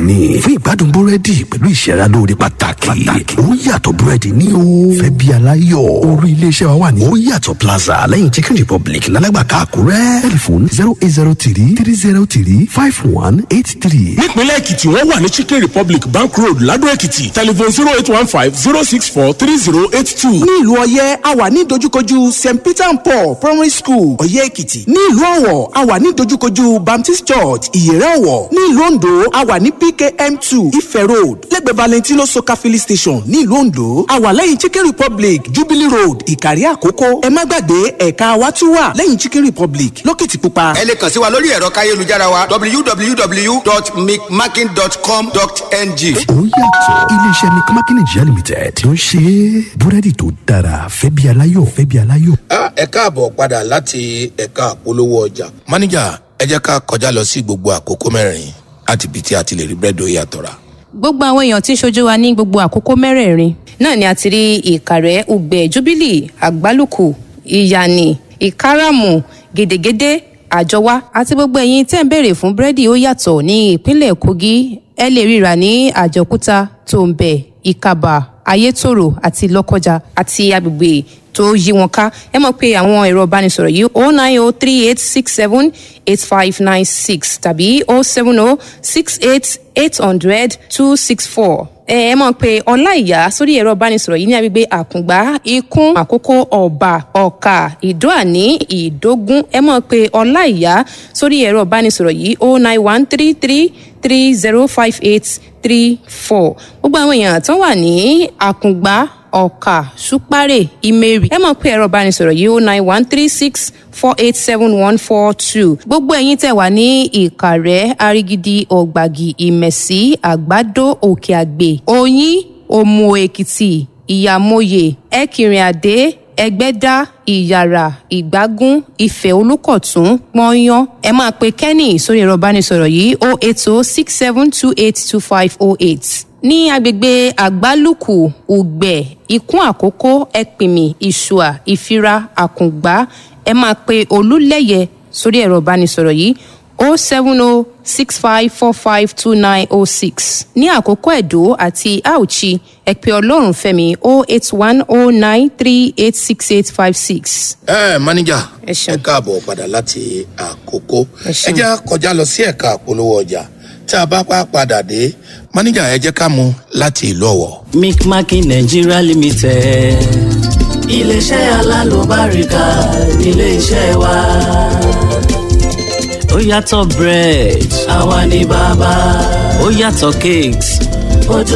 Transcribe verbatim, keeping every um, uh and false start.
ní fún ìgbádùn búrẹ́dì pẹ̀lú ìṣẹ́ra lóore pàtàkì. Ó yàtọ̀ búrẹ́dì ní o. Fẹ́ bí aláyọ̀. Orí iléeṣẹ́ wa wà ní Ó yàtọ̀ Plaza lẹ́yìn Chicken Republic lálágbàká Àkúrẹ́. Tẹlifóònù zero eight zero three three zero three five one eight three. Nípínlẹ̀ Èkìtì wọ́n wà ní Chicken Republic Bank Road Ládó Èkìtì. Tẹlifóònù zero eight one five zero six four three zero eight two. Ní ìlú Ọ̀yẹ́ a wà ní dojúkojú Saint Peter and Paul Primary School Ọ̀yẹ́ Èkìtì. Ní ìlú Ọ̀wọ̀ a wà ní dojúkojú Baptist Church Ìyẹ̀rẹ̀ Ọ̀wọ̀. Ní ìlú Oǹdó a wà ní P K M two Ife Road lẹ́gbẹ̀ẹ́ Valentino Soka Filling Station ní ìlú Oǹdó. A wà lẹ́yìn Chicken Republic Jubilee Road Ìkàrí Àkókó. Ẹ má gbàgbé ẹ̀ka wa tún wà lẹ́yìn Chicken Republic Lókìtìpupa. Ẹ lè kàn sí wa lórí ẹ̀rọ káyélujára wa w w w dot micmakin dot com dot n g. Ó yàtọ̀ iléeṣẹ́ micmakin Nigeria Limited tí ó ń ṣe búrẹ́dì tó dára fẹ́ bí aláyọ̀ fẹ́ bí aláyọ̀. ẹ káàbọ̀ padà láti ẹ̀ka àpolówó ọjà. máníjà ẹ jẹ́ ká kọjá lọ sí gbogbo àkókò mẹ́rin láti ibi tí a ti lè rí búrẹ́dì Ó yàtọ̀ rà. Gbogbo àwọn èèyàn tí ń ṣojú wa ní gbogbo àkókò mẹ́rẹ̀ẹ̀rin náà ni a ti rí Ìkàrẹ́, Ugbẹ̀, Jubilee, Àgbálùkù, Ìyànì, Ìkáràmù, Gèdègèdè, Àjọwá àti gbogbo ẹ̀yin tẹ́ ń béèrè fún búrẹ́dì Ó yàtọ̀ ní ìpínlẹ̀ Kogi. Ẹ lè ríra ní Àjọkúta, Tòǹbẹ̀, Ìkàbà, Ayétòrò àti Lọ́kọ́jà àti agbègbè tó yí wọn ká. Ẹ mọ̀ pé àwọn ẹ̀rọ ìbánisọ̀rọ̀ yìí oh nine oh three eight six seven eight five nine six tàbí oh seven oh six eight eight hundred two six four. ẹ mọ̀ pé Ọláìyá sórí ẹ̀rọ ìbánisọ̀rọ̀ yìí ní agbègbè Àkùngbá, Ikún, Àkókó, Ọ̀bà, Ọ̀kà, Ìdó-àní, Ìdógún. Ẹ mọ̀ pé Ọláìyá sórí ẹ̀rọ ìbánisọ̀rọ̀ yìí oh nine one three three three zero five eight three four. Gbogbo àwọn èèyàn tó wà ní Àkùngbá, Ọ̀kà, Ṣúpárè, Ìmẹ̀rì. Ẹ mọ̀ pé ẹ̀rọ ìbánisọ̀rọ̀ yìí oh nine one three six four eight seven one four two. Gbogbo ẹ̀yin tẹ́ wà ní Ìkàrẹ́, Arigidi, Ọ̀gbàgì, Ìmẹ̀sí, Àgbàdo, Òkè Àgbè, Oyin, Òmù Èkìtì, Ìyàmóye, Ẹ̀kìrìn-àdé, Ẹgbẹ́dá, Ìyàrá, Ìgbágún, Ifẹ̀ Olúkọ̀tún, Pọ́nyán. Ẹ máa pe Kenny sórí ẹ̀rọ ìbánisọ̀rọ̀ yìí oh eight oh six seven two eight two five oh eight. Ní agbègbè Àgbálùkù, Ugbẹ̀, Ikún Àkókó, Ẹ̀pìmì, Ìṣùà, Ìfira, Àkùngbá. Ẹ máa pe Olúlẹ́yẹ sórí ẹ̀rọ ìbánisọ̀rọ̀ yìí oh seven oh six five four five two nine oh six. Ní Àkókó Ẹ̀dó àti Auchi, ẹ pe Ọlọ́runfẹ́mi oh eight one oh nine three eight six eight five six. ẹ máníjà Ẹ ṣeun. ẹ káàbọ̀ padà láti Àkókó. Ẹ ṣeun. ẹ jẹ́ kọjá lọ sí ẹ̀ka àpolówó ọjà. Tí a bá pa padà dé, máníjà ẹ jẹ́ ká mú láti ìlú Ọ̀wọ̀. Micmakin Nigeria Limited, iléeṣẹ́ alálùbáríkà iléeṣẹ́ wa. Ó yàtọ̀ bread, àwa ni bàbá. Ó yàtọ̀ cakes,